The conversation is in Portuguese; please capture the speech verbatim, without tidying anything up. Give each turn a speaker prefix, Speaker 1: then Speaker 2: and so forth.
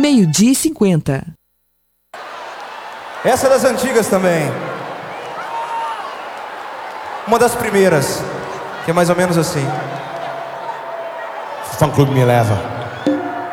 Speaker 1: meio-dia e cinquenta.
Speaker 2: Essa é das antigas também. Uma das primeiras, que é mais ou menos assim.
Speaker 3: Fã Clube me leva.